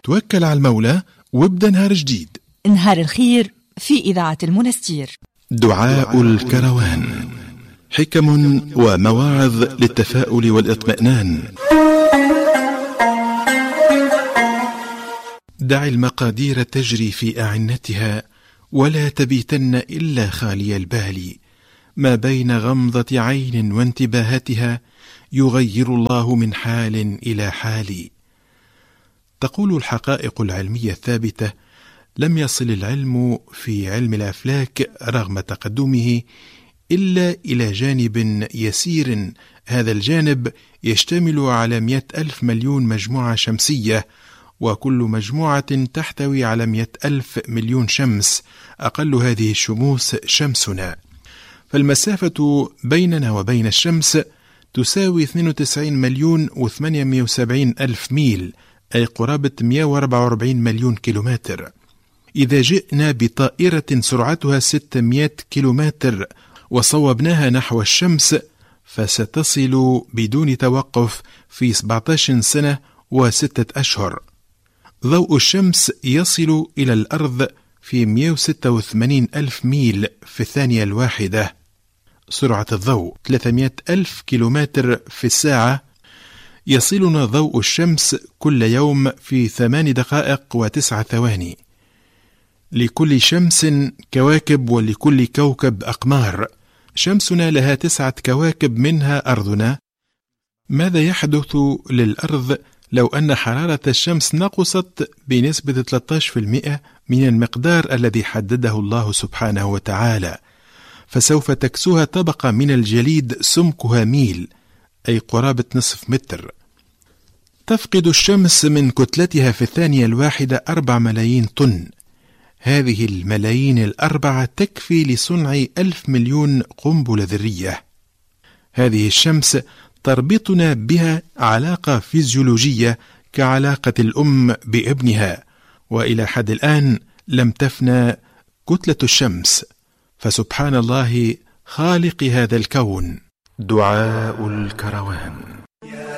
توكل على المولى وابدأ نهار جديد. نهار الخير في إذاعة المنستير. دعاء الكروان، حكم ومواعظ للتفاؤل والاطمئنان. دع المقادير تجري في أعنتها، ولا تبيتن إلا خالي البال. ما بين غمضة عين وانتباهتها يغير الله من حال إلى حال. تقول الحقائق العلمية الثابتة: لم يصل العلم في علم الأفلاك رغم تقدمه إلا إلى جانب يسير. هذا الجانب يشتمل على 100,000 مليون مجموعة شمسية، وكل مجموعة تحتوي على 100,000 مليون شمس. أقل هذه الشموس شمسنا، فالمسافة بيننا وبين الشمس تساوي 92,870,000 ميل، أي قرابة 144 مليون كيلومتر. إذا جئنا بطائرة سرعتها 600 كيلومتر وصوبناها نحو الشمس، فستصل بدون توقف في 17 سنة و6 أشهر. ضوء الشمس يصل إلى الأرض في 186,000 ميل في الثانية الواحدة. سرعة الضوء 300,000 كيلومتر في الساعة. يصلنا ضوء الشمس كل يوم في 8 دقائق و9 ثواني. لكل شمس كواكب، ولكل كوكب أقمار. شمسنا لها 9 كواكب منها أرضنا. ماذا يحدث للأرض لو أن حرارة الشمس نقصت بنسبة 13% من المقدار الذي حدده الله سبحانه وتعالى؟ فسوف تكسوها طبقة من الجليد سمكها ميل، أي قرابة نصف متر. تفقد الشمس من كتلتها في الثانية الواحدة 4 ملايين طن. هذه الملايين الأربعة تكفي لصنع 1,000 مليون قنبلة ذرية. هذه الشمس تربطنا بها علاقة فيزيولوجية كعلاقة الأم بابنها، وإلى حد الآن لم تفنى كتلة الشمس. فسبحان الله خالق هذا الكون. دعاء الكروان.